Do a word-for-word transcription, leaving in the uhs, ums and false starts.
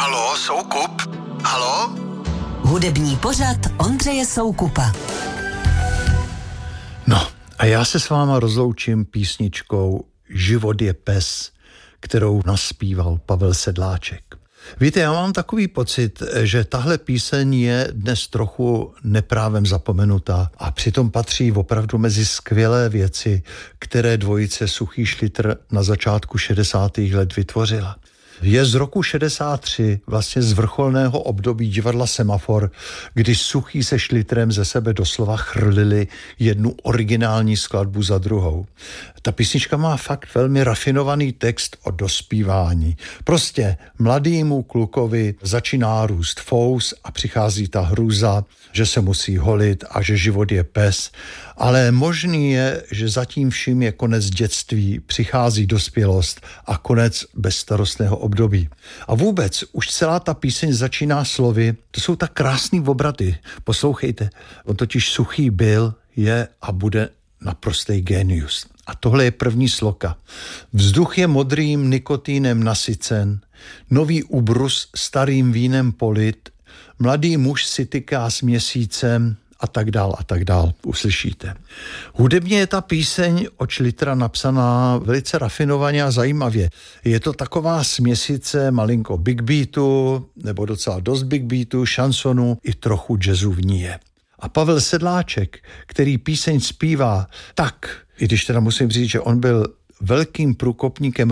Halo, Soukup? Halo? Hudební pořad Ondřeje Soukupa. No, a já se s váma rozloučím písničkou Život je pes, kterou naspíval Pavel Sedláček. Víte, já mám takový pocit, že tahle píseň je dnes trochu neprávem zapomenutá a přitom patří opravdu mezi skvělé věci, které dvojice Suchý Šlitr na začátku šedesátých let vytvořila. Je z roku šedesát tři, vlastně z vrcholného období divadla Semafor, kdy Suchý se Šlitrem ze sebe doslova chrlili jednu originální skladbu za druhou. Ta písnička má fakt velmi rafinovaný text o dospívání. Prostě mladýmu klukovi začíná růst fous a přichází ta hrůza, že se musí holit a že život je pes. Ale možný je, že zatím vším je konec dětství, přichází dospělost a konec bezstarostného období. A vůbec už celá ta píseň začíná slovy, to jsou tak krásný obraty. Poslouchejte, on totiž Suchý byl, je a bude naprostý génius. A tohle je první sloka. Vzduch je modrým nikotínem nasycen, nový ubrus starým vínem polit, mladý muž si tyká s měsícem a tak dál a tak dál. Uslyšíte. Hudebně je ta píseň od Šlitra napsaná velice rafinovaně a zajímavě. Je to taková směsice malinko big beatu, nebo docela dost big beatu, šansonu i trochu jazzu v ní je. A Pavel Sedláček, který píseň zpívá tak, i když teda musím říct, že on byl velkým průkopníkem